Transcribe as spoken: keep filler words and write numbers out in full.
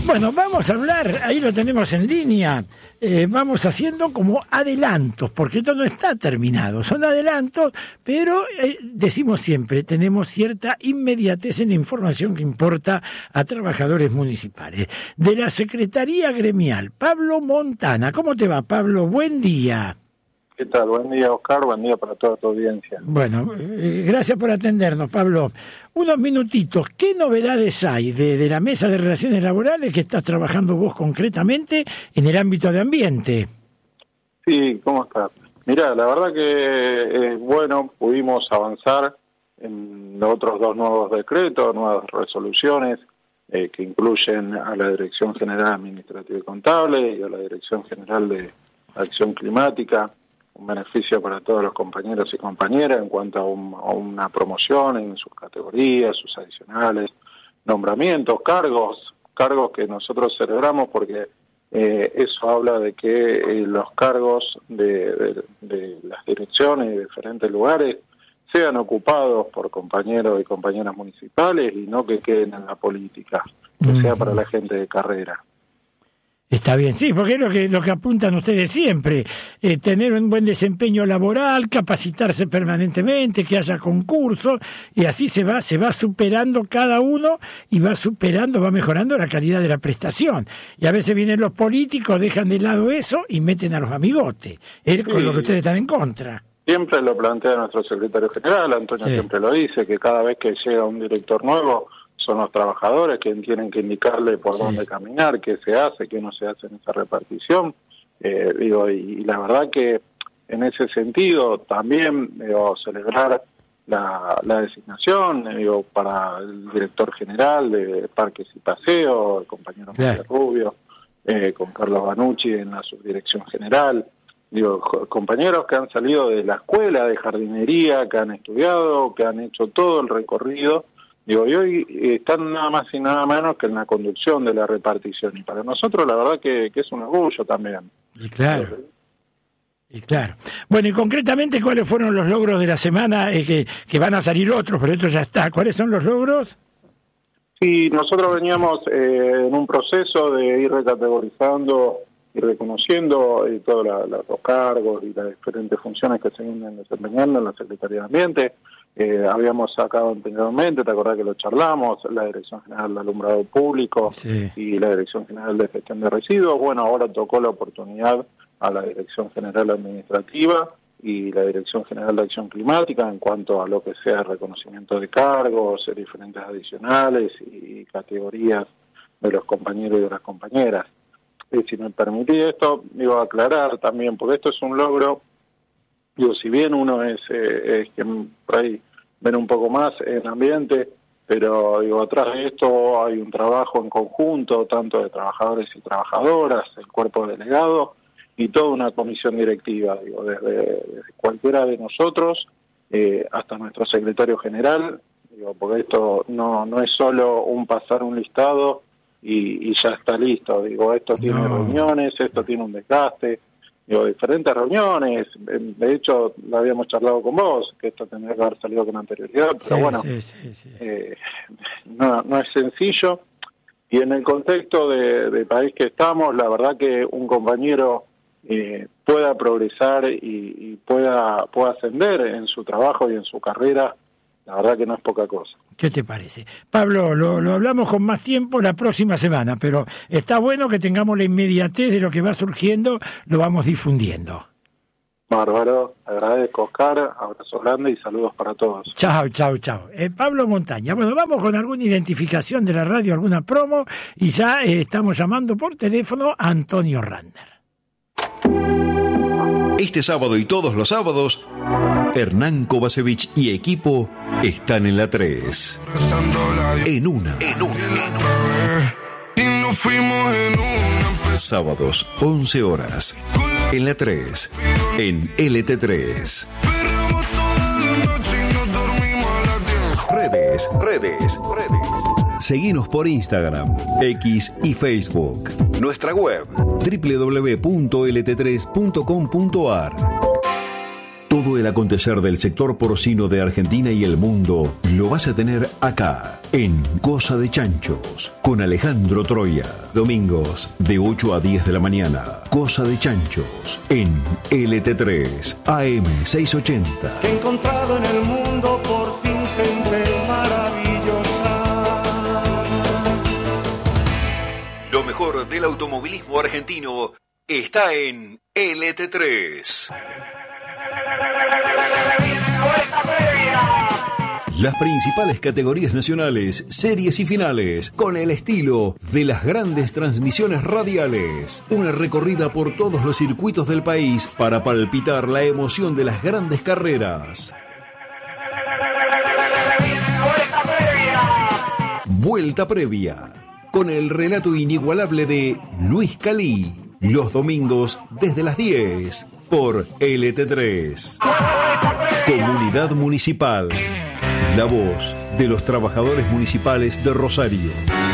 Bueno, vamos a hablar, ahí lo tenemos en línea, eh, vamos haciendo como adelantos, porque esto no está terminado, son adelantos, pero eh, decimos siempre, tenemos cierta inmediatez en la información que importa a trabajadores municipales. De la Secretaría Gremial, Pablo Montana. ¿Cómo te va, Pablo? Buen día. ¿Qué tal? Buen día, Oscar. Buen día para toda tu audiencia. Bueno, eh, gracias por atendernos, Pablo. Unos minutitos. ¿Qué novedades hay de, de la Mesa de Relaciones Laborales que estás trabajando vos concretamente en el ámbito de ambiente? Sí, ¿cómo estás? Mirá, la verdad que, eh, bueno, pudimos avanzar en los otros dos nuevos decretos, nuevas resoluciones eh, que incluyen a la Dirección General Administrativa y Contable y a la Dirección General de Acción Climática. Un beneficio para todos los compañeros y compañeras en cuanto a, un, a una promoción en sus categorías, sus adicionales, nombramientos, cargos, cargos que nosotros celebramos porque eh, eso habla de que eh, los cargos de, de, de las direcciones de diferentes lugares sean ocupados por compañeros y compañeras municipales y no que queden en la política, que mm. sea para la gente de carrera. Está bien, sí, porque es lo que, lo que apuntan ustedes siempre, eh, tener un buen desempeño laboral, capacitarse permanentemente, que haya concursos, y así se va, se va superando cada uno y va superando, va mejorando la calidad de la prestación. Y a veces vienen los políticos, dejan de lado eso y meten a los amigotes, es con sí. lo que ustedes están en contra. Siempre lo plantea nuestro secretario general, Antonio sí. siempre lo dice, que cada vez que llega un director nuevo, son los trabajadores quienes tienen que indicarle por sí. dónde caminar, qué se hace, qué no se hace en esa repartición. Eh, digo, y, y la verdad que en ese sentido también digo, celebrar la, la designación digo, para el director general de Parques y Paseos, el compañero María Rubio, eh, con Carlos Banucci en la subdirección general. Digo, compañeros que han salido de la escuela de jardinería, que han estudiado, que han hecho todo el recorrido. Digo, y hoy están nada más y nada menos que en la conducción de la repartición. Y para nosotros la verdad que, que es un orgullo también. Y claro. Y claro. Bueno, y concretamente, ¿cuáles fueron los logros de la semana? Eh, que, que van a salir otros, pero esto ya está. ¿Cuáles son los logros? Sí, nosotros veníamos eh, en un proceso de ir recategorizando y reconociendo eh, todos la, la, los cargos y las diferentes funciones que se vienen desempeñando en la Secretaría de Ambiente. Eh, habíamos sacado anteriormente, te acordás que lo charlamos, la Dirección General de Alumbrado Público sí. y la Dirección General de Gestión de Residuos. Bueno, ahora tocó la oportunidad a la Dirección General Administrativa y la Dirección General de Acción Climática en cuanto a lo que sea reconocimiento de cargos, diferentes adicionales y categorías de los compañeros y de las compañeras. Y si me permitís esto, iba a aclarar también, porque esto es un logro. Digo, si bien uno es, eh, es que por ahí ven un poco más en ambiente, pero digo, atrás de esto hay un trabajo en conjunto, tanto de trabajadores y trabajadoras, el cuerpo delegado y toda una comisión directiva, digo, desde, desde cualquiera de nosotros eh, hasta nuestro secretario general, digo, porque esto no, no es solo un pasar un listado y, y ya está listo, digo, esto tiene no. reuniones, esto tiene un desgaste. Digo, diferentes reuniones, de hecho lo habíamos charlado con vos, que esto tendría que haber salido con anterioridad, pero sí, bueno, sí, sí, sí. Eh, no, no es sencillo, y en el contexto de, de país que estamos, la verdad que un compañero eh, pueda progresar y, y pueda, pueda ascender en su trabajo y en su carrera, la verdad que no es poca cosa. ¿Qué te parece? Pablo, lo, lo hablamos con más tiempo la próxima semana, pero está bueno que tengamos la inmediatez de lo que va surgiendo, lo vamos difundiendo. Bárbaro, agradezco, Oscar, abrazo grande y saludos para todos. Chao, chao, chao. Eh, Pablo Montaña, bueno, vamos con alguna identificación de la radio, alguna promo, y ya eh, estamos llamando por teléfono a Antonio Ranner. Este sábado y todos los sábados, Hernán Kovacevic y equipo están en la tres. En una. En una. En una. Sábados, once horas. En la tres. En L T tres. Redes, redes, redes. Seguinos por Instagram, X y Facebook. Nuestra web, doble u doble u doble u punto l t tres punto com punto a r. Todo el acontecer del sector porcino de Argentina y el mundo lo vas a tener acá, en Cosa de Chanchos, con Alejandro Troya. Domingos, de ocho a diez de la mañana. Cosa de Chanchos, en L T tres, A M seiscientos ochenta. He encontrado en el mundo por fin gente maravillosa. Lo mejor del automovilismo argentino está en L T tres. Las principales categorías nacionales, series y finales, con el estilo de las grandes transmisiones radiales. Una recorrida por todos los circuitos del país para palpitar la emoción de las grandes carreras. Vuelta Previa, con el relato inigualable de Luis Calí. Los domingos desde las diez por L T tres. Comunidad Municipal. La voz de los trabajadores municipales de Rosario.